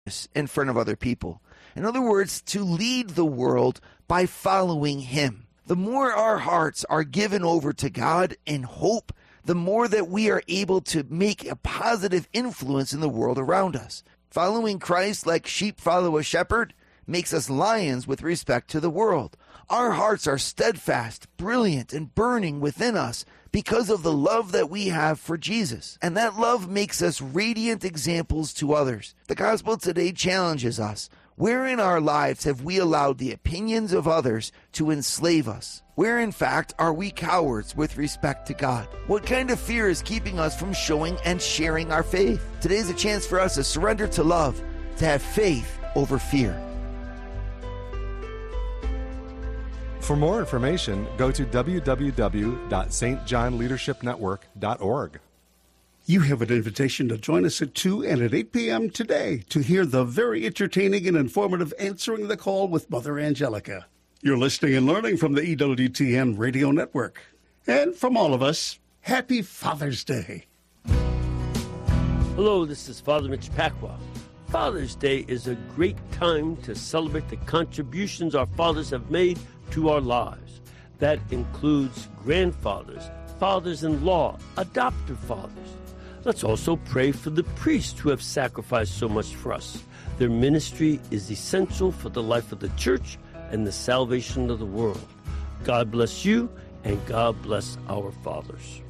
in front of other people. In other words, to lead the world by following Him. The more our hearts are given over to God in hope, the more that we are able to make a positive influence in the world around us. Following Christ like sheep follow a shepherd makes us lions with respect to the world. Our hearts are steadfast, brilliant, and burning within us because of the love that we have for Jesus. And that love makes us radiant examples to others. The gospel today challenges us. Where in our lives have we allowed the opinions of others to enslave us? Where in fact are we cowards with respect to God? What kind of fear is keeping us from showing and sharing our faith? Today's a chance for us to surrender to love, to have faith over fear. For more information, go to www.stjohnleadershipnetwork.org. You have an invitation to join us at 2 and at 8 p.m. today to hear the very entertaining and informative Answering the Call with Mother Angelica. You're listening and learning from the EWTN Radio Network. And from all of us, happy Father's Day. Hello, this is Father Mitch Pacwa. Father's Day is a great time to celebrate the contributions our fathers have made to our lives. That includes grandfathers, fathers-in-law, adoptive fathers. Let's also pray for the priests who have sacrificed so much for us. Their ministry is essential for the life of the church and the salvation of the world. God bless you, and God bless our fathers.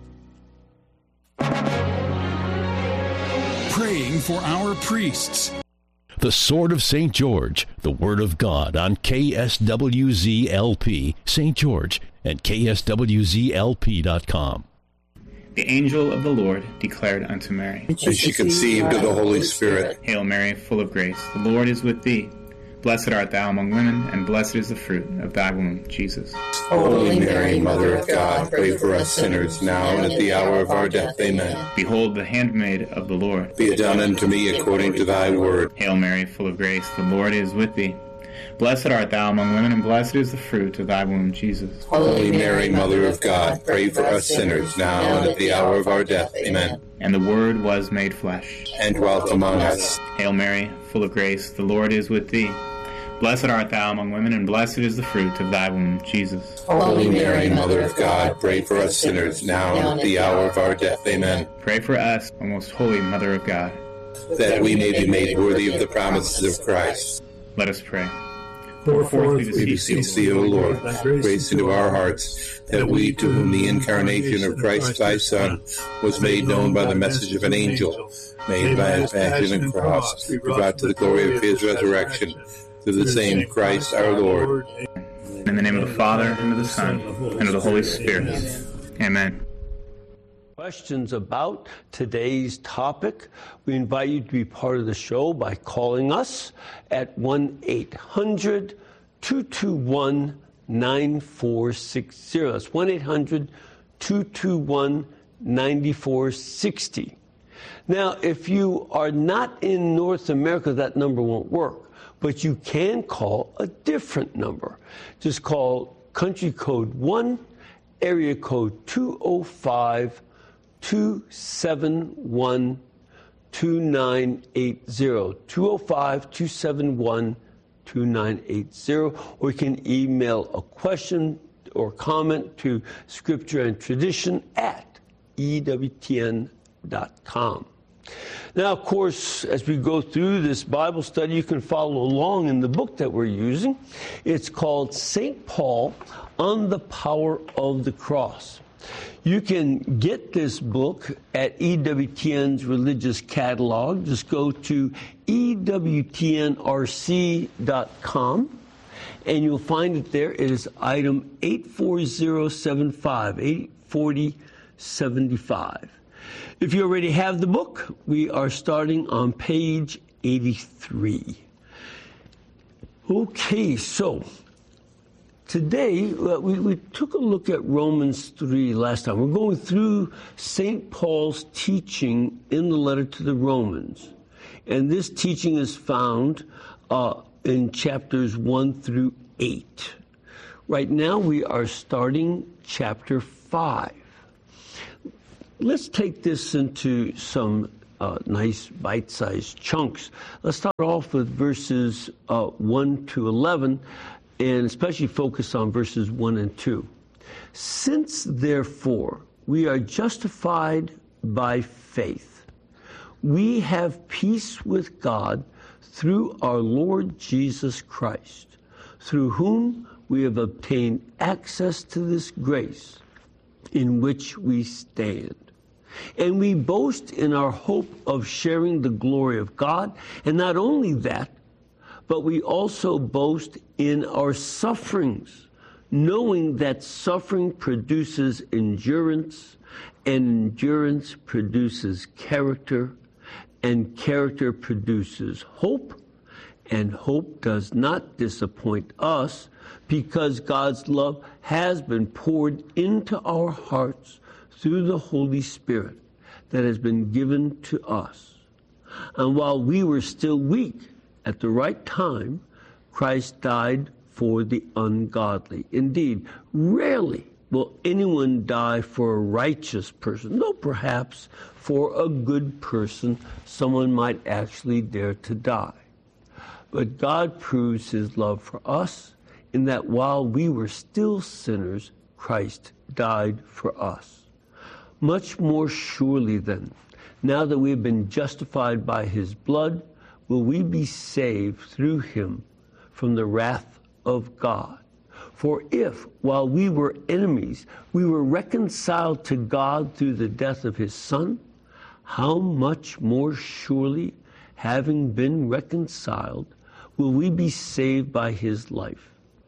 Praying for our priests. The Sword of St. George, the Word of God on KSWZ-LP, St. George, and KSWZ-LP.com. The angel of the Lord declared unto Mary, and she conceived of the Holy Spirit. Hail Mary, full of grace, the Lord is with thee. Blessed art thou among women, and blessed is the fruit of thy womb, Jesus. Holy Mary, Mother of God, pray for us sinners, now and at the hour of our death. Amen. Behold, the handmaid of the Lord. Be it done unto me according to thy word. Hail Mary, full of grace, the Lord is with thee. Blessed art thou among women, and blessed is the fruit of thy womb, Jesus. Holy Mary, Mother of God, pray for us sinners, now and at the hour of our death. Amen. And the Word was made flesh, and dwelt among us. Hail Mary, full of grace, the Lord is with thee. Blessed art thou among women, and blessed is the fruit of thy womb, Jesus. Holy Mary, Mother of God, pray for us sinners, now and at the hour of our death. Amen. Pray for us, O most holy Mother of God, that we may be made worthy of the promises of Christ. Let us pray. Pour forth, we beseech thee, O Lord, grace into our hearts, that we, to whom the incarnation of Christ thy Son was made known by the message of an angel, made by his passion and cross, be brought to the glory of his resurrection, through the same Christ our Lord. In the name of the Father, and of the Son, and of the Holy Spirit. Amen. Questions about today's topic, we invite you to be part of the show by calling us at 1-800-221-9460. That's 1-800-221-9460. Now, if you are not in North America, that number won't work, but you can call a different number. Just call country code 1, area code 205 271 2980, 205-271-2980, or you can email a question or comment to Scripture and Tradition at EWTN.com. Now, of course, as we go through this Bible study, you can follow along in the book that we're using. It's called St. Paul on the Power of the Cross. You can get this book at EWTN's religious catalog. Just go to EWTNRC.com, and you'll find it there. It is item 84075, 84075. If you already have the book, we are starting on page 83. Okay, so today, we took a look at Romans 3 last time. We're going through St. Paul's teaching in the letter to the Romans. And this teaching is found in chapters 1 through 8. Right now, we are starting chapter 5. Let's take this into some nice bite-sized chunks. Let's start off with verses 1 to 11, and especially focus on verses 1 and 2. Since, therefore, we are justified by faith, we have peace with God through our Lord Jesus Christ, through whom we have obtained access to this grace in which we stand. And we boast in our hope of sharing the glory of God. And not only that, but we also boast in our sufferings, knowing that suffering produces endurance, and endurance produces character, and character produces hope, and hope does not disappoint us, because God's love has been poured into our hearts through the Holy Spirit that has been given to us. And while we were still weak, at the right time, Christ died for the ungodly. Indeed, rarely will anyone die for a righteous person, though perhaps for a good person someone might actually dare to die. But God proves his love for us in that while we were still sinners, Christ died for us. Much more surely then, now that we have been justified by his blood, will we be saved through him from the wrath of God. For if, while we were enemies, we were reconciled to God through the death of his Son, how much more surely, having been reconciled, will we be saved by his life?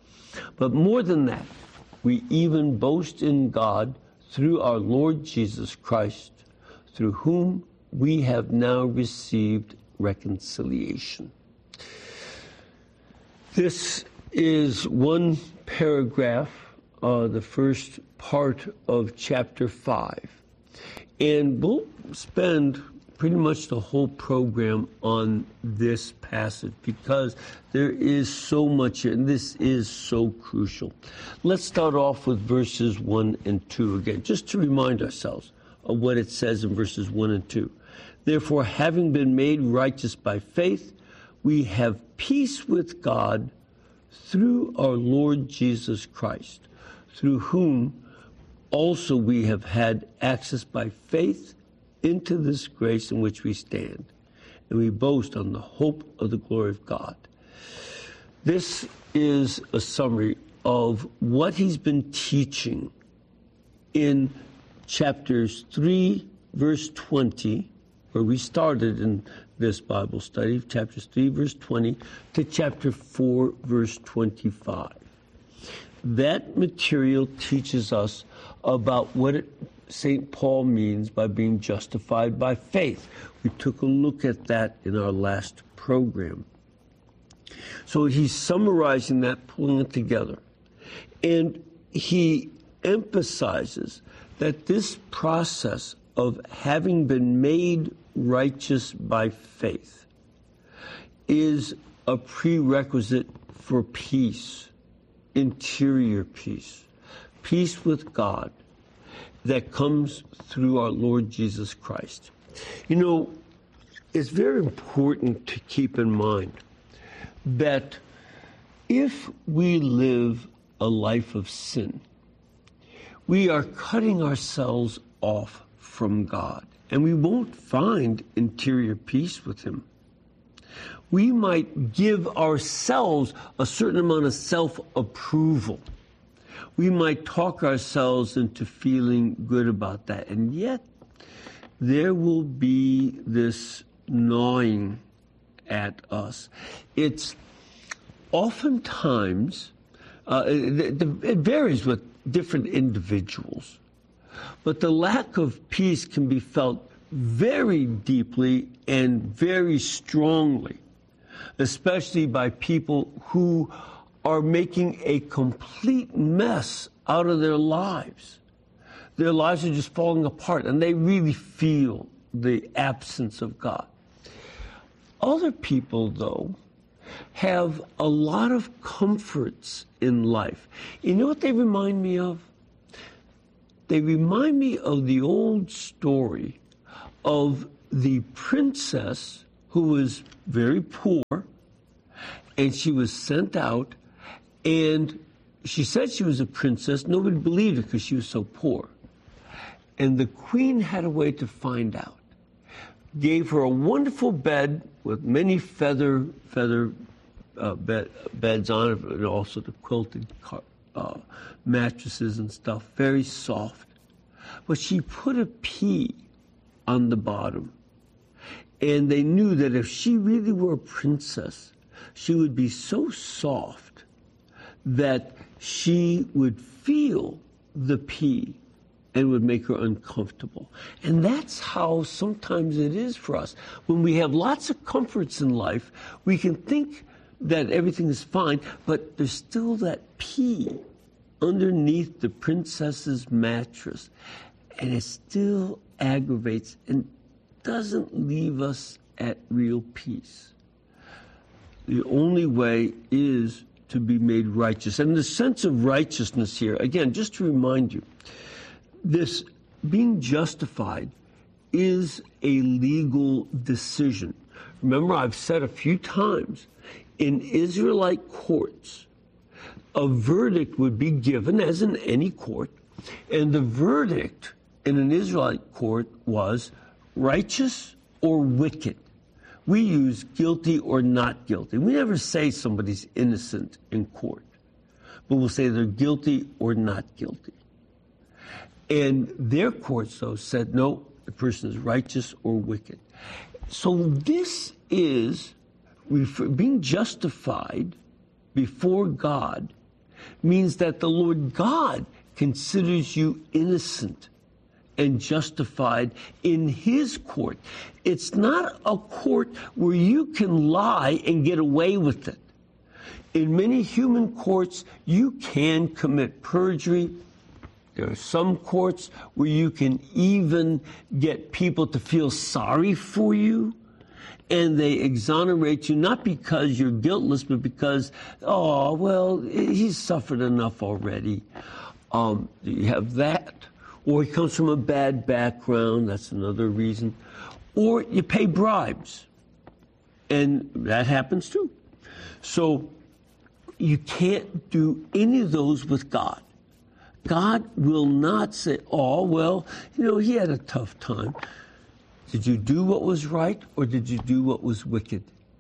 But more than that, we even boast in God through our Lord Jesus Christ, through whom we have now received reconciliation. This is one paragraph, the first part of chapter 5. And we'll spend pretty much the whole program on this passage because there is so much, and this is so crucial. Let's start off with verses 1 and 2 again, just to remind ourselves of what it says in verses 1 and 2. Therefore, having been made righteous by faith, we have peace with God through our Lord Jesus Christ, through whom also we have had access by faith into this grace in which we stand, and we boast on the hope of the glory of God. This is a summary of what he's been teaching in chapters 3, verse 20, where we started in this Bible study, chapters 3, verse 20, to chapter 4, verse 25. That material teaches us about what St. Paul means by being justified by faith. We took a look at that in our last program. So he's summarizing that, pulling it together. And he emphasizes that this process of having been made righteous by faith is a prerequisite for peace, interior peace, peace with God that comes through our Lord Jesus Christ. You know, it's very important to keep in mind that if we live a life of sin, we are cutting ourselves off from God, and we won't find interior peace with him. We might give ourselves a certain amount of self-approval. We might talk ourselves into feeling good about that, and yet there will be this gnawing at us. It's oftentimes, it varies with different individuals, but the lack of peace can be felt very deeply and very strongly, especially by people who are making a complete mess out of their lives. Their lives are just falling apart, and they really feel the absence of God. Other people, though, have a lot of comforts in life. You know what they remind me of? They remind me of the old story of the princess, who was very poor, and she was sent out, and she said she was a princess. Nobody believed her because she was so poor. And the queen had a way to find out. Gave her a wonderful bed with many feather beds on it, and also the quilted mattresses and stuff, very soft. But she put a pea on the bottom. And they knew that if she really were a princess, she would be so soft that she would feel the pea and would make her uncomfortable. And that's how sometimes it is for us. When we have lots of comforts in life, we can think that everything is fine, but there's still that pea underneath the princess's mattress, and it still aggravates and doesn't leave us at real peace. The only way is to be made righteous. And the sense of righteousness here, again, just to remind you, this being justified is a legal decision. Remember, I've said a few times, in Israelite courts, a verdict would be given, as in any court, and the verdict in an Israelite court was righteous or wicked. We use guilty or not guilty. We never say somebody's innocent in court, but we'll say they're guilty or not guilty. And their courts, though, said, no, the person is righteous or wicked. So this is, being justified before God means that the Lord God considers you innocent and justified in his court. It's not a court where you can lie and get away with it. In many human courts, you can commit perjury. There are some courts where you can even get people to feel sorry for you, and they exonerate you, not because you're guiltless, but because, oh, well, he's suffered enough already. You have that. Or he comes from a bad background, that's another reason. Or you pay bribes, and that happens too. So you can't do any of those with God. God will not say, oh, well, he had a tough time. Did you do what was right, or did you do what was wicked?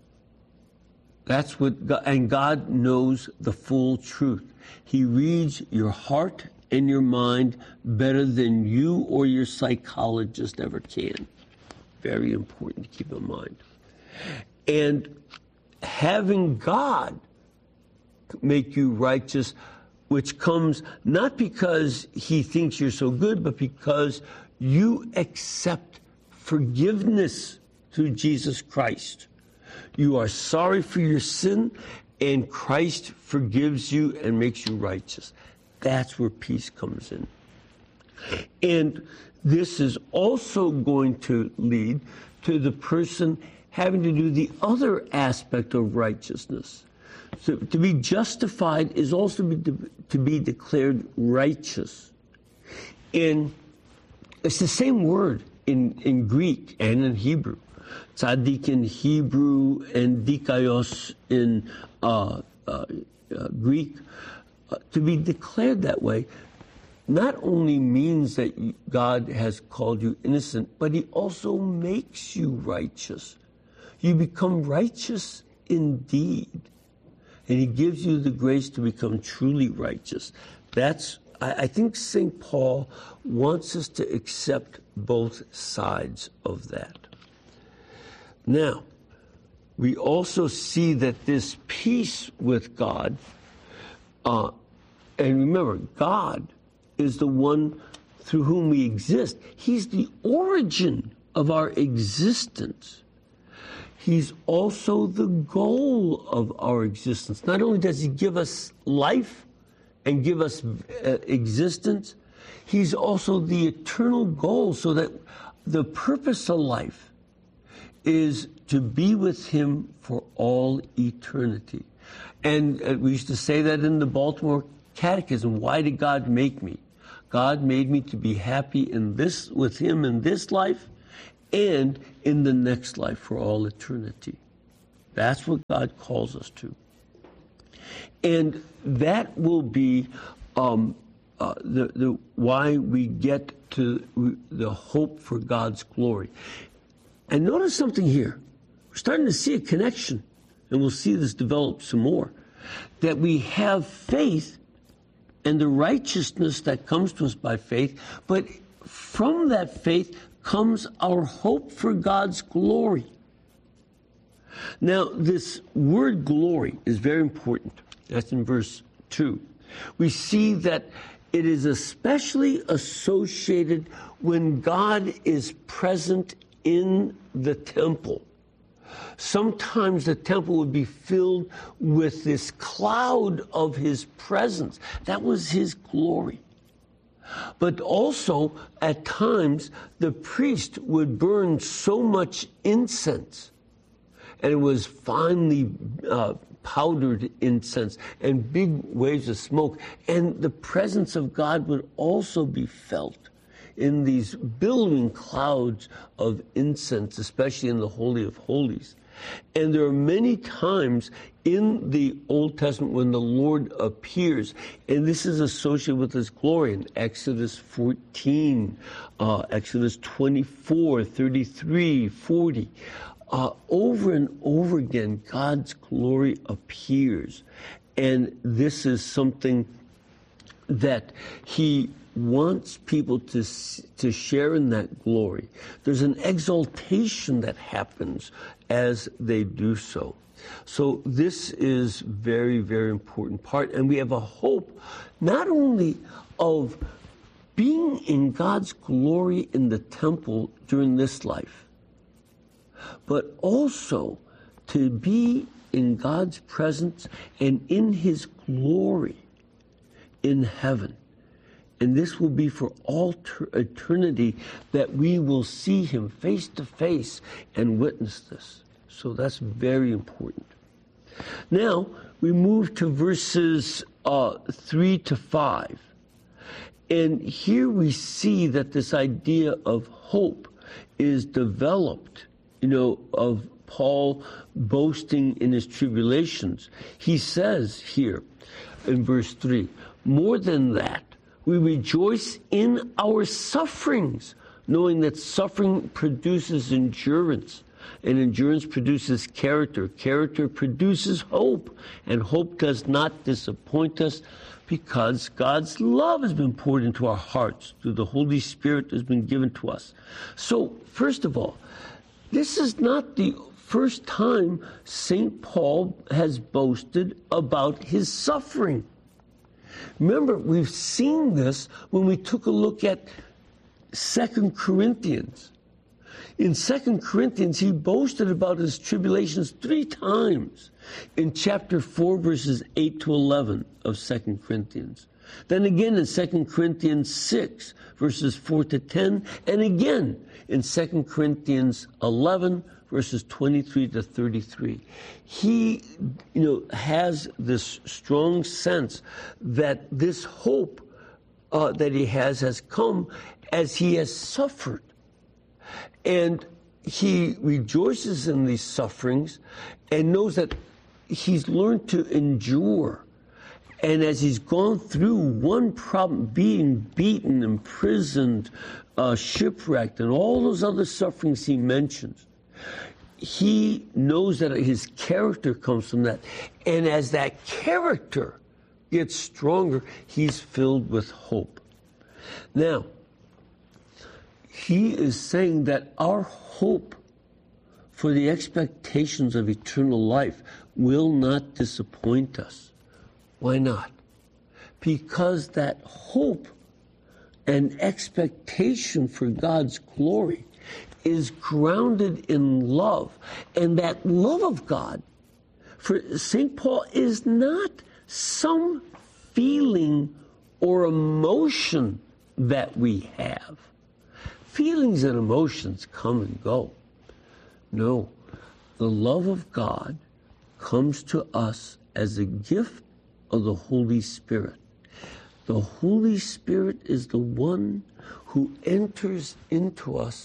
That's what God, and God knows the full truth. He reads your heart and your mind better than you or your psychologist ever can. Very important to keep in mind. And having God make you righteous, which comes not because he thinks you're so good, but because you accept forgiveness through Jesus Christ. You are sorry for your sin, and Christ forgives you and makes you righteous. That's where peace comes in. And this is also going to lead to the person having to do the other aspect of righteousness. So to be justified is also to be declared righteous. And it's the same word in Greek and in Hebrew. Tzaddik in Hebrew and dikaios in Greek. To be declared that way not only means that God has called you innocent, but he also makes you righteous. You become righteous indeed. And he gives you the grace to become truly righteous. I think St. Paul wants us to accept both sides of that. Now, we also see that this peace with God, and remember, God is the one through whom we exist. He's the origin of our existence. He's also the goal of our existence. Not only does he give us life and give us existence, he's also the eternal goal, so that the purpose of life is to be with him for all eternity. And we used to say that in the Baltimore Catechism. Why did God make me? God made me to be happy with him in this life and in the next life for all eternity. That's what God calls us to. And that will be the why we get to the hope for God's glory. And notice something here. We're starting to see a connection, and we'll see this develop some more, that we have faith and the righteousness that comes to us by faith, but from that faith comes our hope for God's glory. Now, this word glory is very important. That's in verse 2. We see that it is especially associated when God is present in the temple. Sometimes the temple would be filled with this cloud of his presence. That was his glory. But also, at times, the priest would burn so much incense, and it was finely powdered incense and big waves of smoke. And the presence of God would also be felt in these billowing clouds of incense, especially in the Holy of Holies. And there are many times in the Old Testament when the Lord appears, and this is associated with his glory in Exodus 14, Exodus 24, 33, 40. Over and over again, God's glory appears. And this is something that he wants people to share in that glory. There's an exaltation that happens as they do so. So this is very, very important part. And we have a hope not only of being in God's glory in the temple during this life, but also to be in God's presence and in his glory in heaven. And this will be for all eternity that we will see him face to face and witness this. So that's very important. Now, we move to verses 3 to 5. And here we see that this idea of hope is developed, of Paul boasting in his tribulations. He says here in verse 3, more than that, we rejoice in our sufferings, knowing that suffering produces endurance, and endurance produces character. Character produces hope, and hope does not disappoint us because God's love has been poured into our hearts through the Holy Spirit that has been given to us. So, first of all, this is not the first time St. Paul has boasted about his suffering. Remember, we've seen this when we took a look at 2 Corinthians. In 2 Corinthians, he boasted about his tribulations 3 times in chapter 4, verses 8 to 11 of 2 Corinthians. Then again in 2 Corinthians 6, verses 4 to 10, and again in 2 Corinthians 11, verses 23 to 33. He, has this strong sense that this hope that he has come as he has suffered. And he rejoices in these sufferings and knows that he's learned to endure. And as he's gone through one problem, being beaten, imprisoned, shipwrecked, and all those other sufferings he mentions, he knows that his character comes from that. And as that character gets stronger, he's filled with hope. Now, he is saying that our hope for the expectations of eternal life will not disappoint us. Why not? Because that hope and expectation for God's glory is grounded in love. And that love of God for St. Paul is not some feeling or emotion that we have. Feelings and emotions come and go. No, the love of God comes to us as a gift of the Holy Spirit. The Holy Spirit is the one who enters into us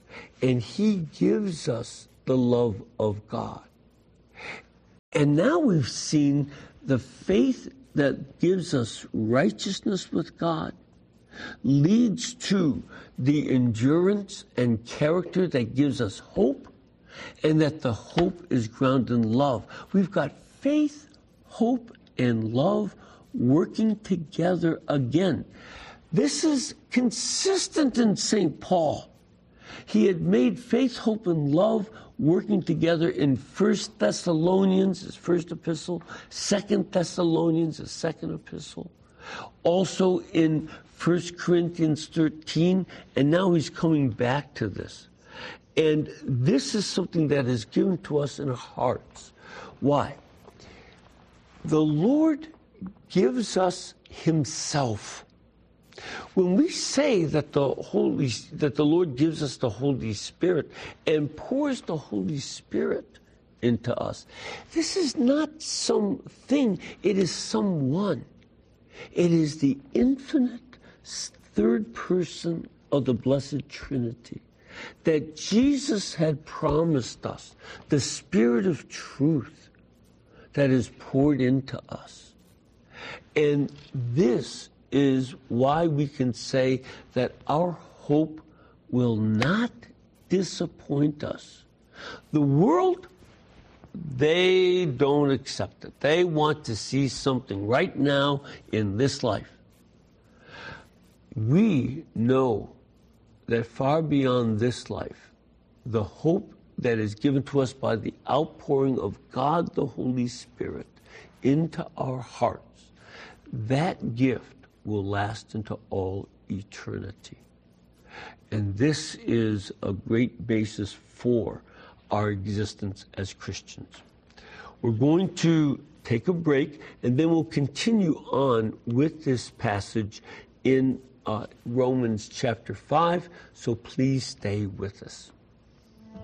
And he gives us the love of God. And now we've seen the faith that gives us righteousness with God leads to the endurance and character that gives us hope, and that the hope is grounded in love. We've got faith, hope, and love working together again. This is consistent in St. Paul. He had made faith, hope, and love working together in 1 Thessalonians, his first epistle, 2 Thessalonians, his second epistle, also in 1 Corinthians 13, and now he's coming back to this. And this is something that is given to us in our hearts. Why? The Lord gives us himself. When we say that the Lord gives us the Holy Spirit and pours the Holy Spirit into us, this is not something, it is someone. It is the infinite third person of the Blessed Trinity that Jesus had promised us, the Spirit of truth that is poured into us. And this is why we can say that our hope will not disappoint us. The world, they don't accept it. They want to see something right now in this life. We know that far beyond this life, the hope that is given to us by the outpouring of God the Holy Spirit into our hearts, that gift will last into all eternity. And this is a great basis for our existence as Christians. We're going to take a break, and then we'll continue on with this passage in Romans chapter 5, so please stay with us.